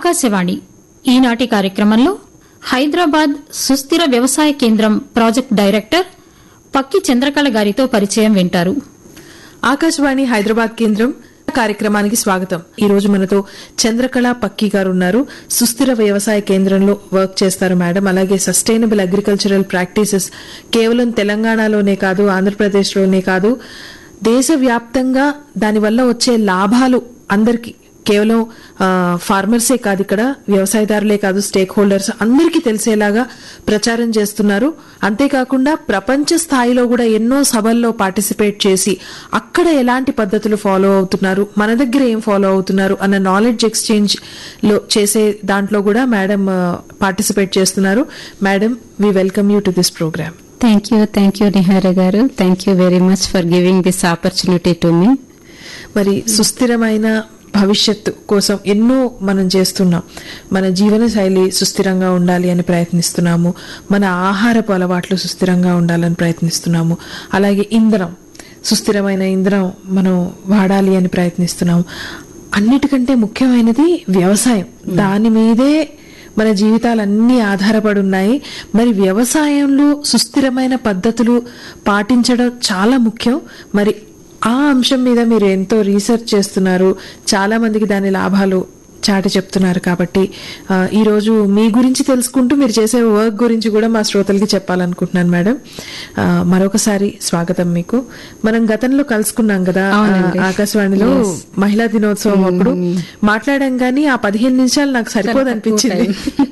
ఆకాశవాణి ఈనాటి కార్యక్రమంలో హైదరాబాద్ సుస్థిర వ్యవసాయ కేంద్రం ప్రాజెక్ట్ డైరెక్టర్ పక్కి చంద్రకళ గారితో పరిచయం వింటారు. ఆకాశవాణి హైదరాబాద్ కేంద్రం కార్యక్రమానికి స్వాగతం. ఈ రోజు మనతో చంద్రకళ పక్కి గారు ఉన్నారు. సుస్థిర వ్యవసాయ కేంద్రంలో వర్క్ చేస్తారు మేడం. అలాగే సస్టైనబుల్ అగ్రికల్చరల్ ప్రాక్టీసెస్ కేవలం తెలంగాణలోనే కాదు, ఆంధ్రప్రదేశ్లోనే కాదు, దేశవ్యాప్తంగా దానివల్ల వచ్చే లాభాలు అందరికీ, కేవలం ఫార్మర్సే కాదు, ఇక్కడ వ్యవసాయదారులే కాదు, స్టేక్ హోల్డర్స్ అందరికీ తెలిసేలాగా ప్రచారం చేస్తున్నారు. అంతేకాకుండా ప్రపంచ స్థాయిలో కూడా ఎన్నో సభల్లో పార్టిసిపేట్ చేసి అక్కడ ఎలాంటి పద్ధతులు ఫాలో అవుతున్నారు, మన దగ్గర ఏం ఫాలో అవుతున్నారు అన్న నాలెడ్జ్ ఎక్స్చేంజ్ లో చేసే దాంట్లో కూడా మేడం పార్టిసిపేట్ చేస్తున్నారు. Madam, we welcome you to this programme. Thank you, Nihara garu. Thank you very much for giving this opportunity to me. మరి సుస్థిరమైన భవిష్యత్తు కోసం ఎన్నో మనం చేస్తున్నాం. మన జీవన శైలి సుస్థిరంగా ఉండాలి అని ప్రయత్నిస్తున్నాము. మన ఆహారపు అలవాట్లు సుస్థిరంగా ఉండాలని ప్రయత్నిస్తున్నాము. అలాగే ఇంధనం, సుస్థిరమైన ఇంధనం మనం వాడాలి అని ప్రయత్నిస్తున్నాము. అన్నిటికంటే ముఖ్యమైనది వ్యవసాయం. దాని మీదే మన జీవితాలన్నీ ఆధారపడి ఉన్నాయి. మరి వ్యవసాయంలో సుస్థిరమైన పద్ధతులు పాటించడం చాలా ముఖ్యం. మరి ఆ అంశం మీద మీరు ఎంతో రీసెర్చ్ చేస్తున్నారు, చాలా మందికి దాని లాభాలు చాటి చెప్తున్నారు. కాబట్టి ఈ రోజు మీ గురించి తెలుసుకుంటూ మీరు చేసే వర్క్ గురించి కూడా మా శ్రోతలకి చెప్పాలనుకుంటున్నాను మేడం. మరొకసారి స్వాగతం మీకు. మనం గతంలో కలుసుకున్నాం కదా ఆకాశవాణిలో మహిళా దినోత్సవం అప్పుడు మాట్లాడాం, కానీ ఆ 15 నిమిషాలు నాకు సరిపోదనిపించింది.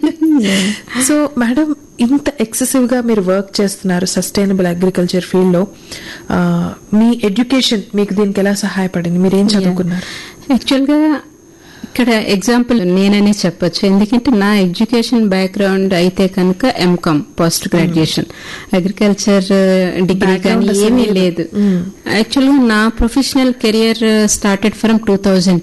సో మేడం, ఇంత ఎక్సెసివ్ గా మీరు వర్క్ చేస్తున్నారు సస్టైనబుల్ అగ్రికల్చర్ ఫీల్డ్ లో. మీ ఎడ్యుకేషన్ మీకు దీనికి ఎలా సహాయపడింది? మీరేం చదువుకున్నారు? యాక్చువల్గా ఇక్కడ ఎగ్జాంపుల్ నేననే చెప్పొచ్చు. ఎందుకంటే నా ఎడ్యుకేషన్ బ్యాక్గ్రౌండ్ అయితే కనుక MCom post graduation, agriculture degree కానీ ఏమీ లేదు. యాక్చువల్గా నా ప్రొఫెషనల్ కెరియర్ స్టార్టెడ్ ఫ్రమ్ 2000.